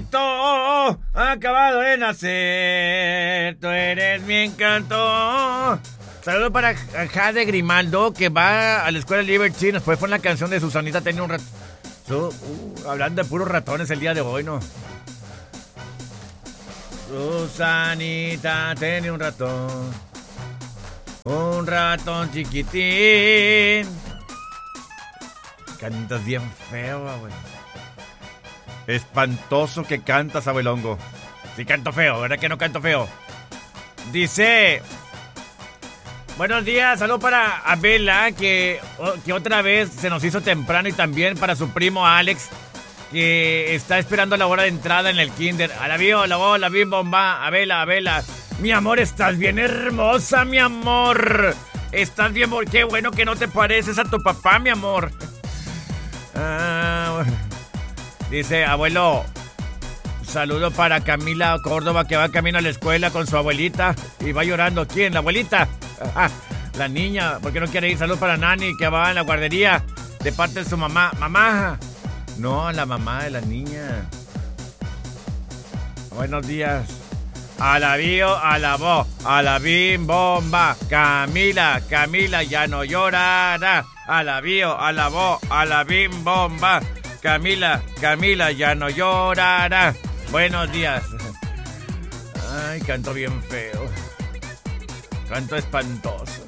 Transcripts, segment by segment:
Carito, ha acabado de nacer, tú eres mi encanto. Saludos para Jade Grimaldo, que va a la escuela Liberty. Nos puede poner la canción de Susanita tenía un ratón. Hablando de puros ratones el día de hoy, ¿no? Susanita tenía un ratón chiquitín. Cantas bien feo, güey. Espantoso que cantas, abuelongo. Sí canto feo, ¿verdad que no canto feo? Dice... Buenos días, saludos para Abela, que otra vez se nos hizo temprano, y también para su primo Alex, que está esperando la hora de entrada en el kinder. A la vi bomba, Abela. Mi amor, estás bien hermosa, mi amor. Estás bien, qué bueno que no te pareces a tu papá, mi amor. Dice, abuelo, saludo para Camila Córdoba, que va camino a la escuela con su abuelita y va llorando. ¿Quién? ¿La abuelita? La niña, ¿por qué no quiere ir? Saludos para Nani, que va en la guardería de parte de su mamá. Mamá. No, la mamá de la niña. Buenos días. A la bio, a la bo, a la bim bomba. Camila, ya no llorará. A la bio, a la bo, a la bim bomba. Camila, ya no llorará. Buenos días. Ay, canto bien feo. Canto espantoso.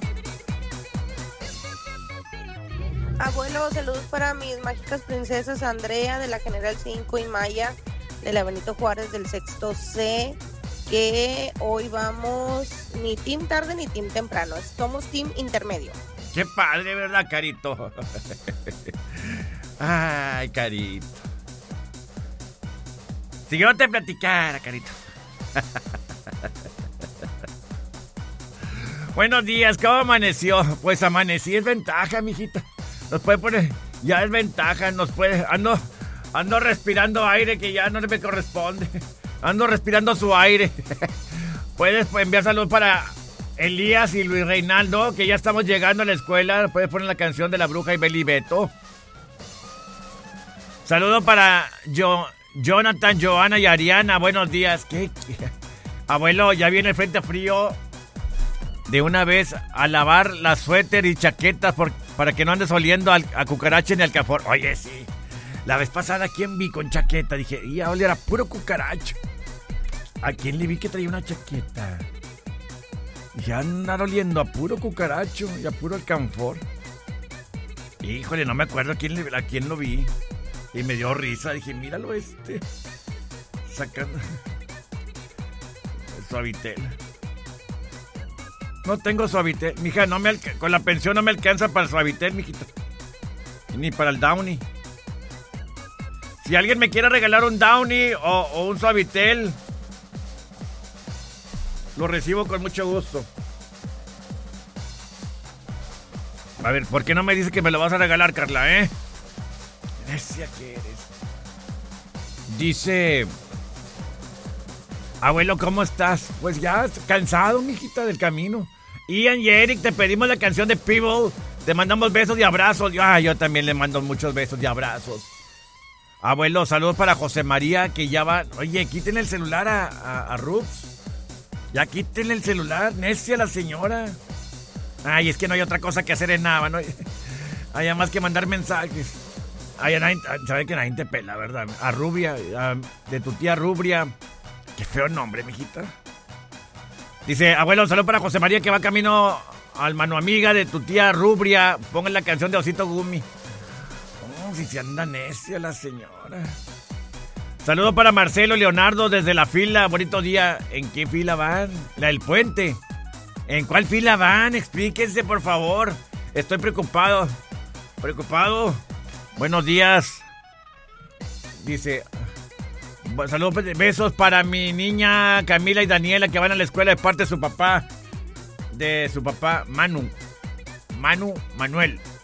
Abuelo, saludos para mis mágicas princesas Andrea de la General 5 y Maya de la Benito Juárez del sexto C, que hoy vamos ni team tarde ni team temprano, somos team intermedio. Qué padre, ¿verdad, Carito? Ay, Carito. Si yo no te platicara, Carito. Buenos días, ¿cómo amaneció? Pues amanecí, es ventaja, mijita. Nos puede poner, ya es ventaja, nos puede, ando respirando aire que ya no me corresponde. Ando respirando su aire. Puedes enviar saludos para Elías y Luis Reinaldo, que ya estamos llegando a la escuela. Puedes poner la canción de la bruja y Beli Beto. Saludos para Jonathan, Joana y Ariana. Buenos días. ¿Qué? Abuelo, ya viene el frente frío. De una vez a lavar la suéter y chaquetas para que no andes oliendo a cucaracha ni alcafor. Oye, sí. La vez pasada, ¿quién vi con chaqueta? Dije, y a oler a puro cucaracho. ¿A quién le vi que traía una chaqueta? Dije, andar oliendo a puro cucaracho y a puro alcanfor. Híjole, no me acuerdo a quién lo vi. Y me dio risa. Dije, míralo sacando Suavitel. No tengo Suavitel, mija, con la pensión no me alcanza para el Suavitel, mijita. Ni para el Downy. Si alguien me quiere regalar un Downy o un Suavitel, lo recibo con mucho gusto. A ver, ¿por qué no me dices que me lo vas a regalar, Carla, Necia que eres. Dice... Abuelo, ¿cómo estás? Pues ya cansado, mijita, del camino. Ian y Eric, te pedimos la canción de People. Te mandamos besos y abrazos. Yo también le mando muchos besos y abrazos. Abuelo, saludos para José María, que ya va... Oye, quítenle el celular a Rubs. Ya quítenle el celular, necia la señora. Ay, es que no hay otra cosa que hacer en nada, ¿no? Hay más que mandar mensajes. Ay, sabe que nadie te pela, ¿verdad? A Rubia, de tu tía Rubria. Qué feo nombre, mijita. Dice, abuelo, saludos para José María, que va camino al mano amiga de tu tía Rubria. Pongan la canción de Osito Gumi. Oh, si se anda necia la señora. Saludos para Marcelo Leonardo desde la fila. Bonito día. ¿En qué fila van? La del puente. ¿En cuál fila van? Explíquense, por favor. Estoy preocupado. Buenos días. Dice... Saludos, besos para mi niña Camila y Daniela, que van a la escuela de parte de su papá. Manuel.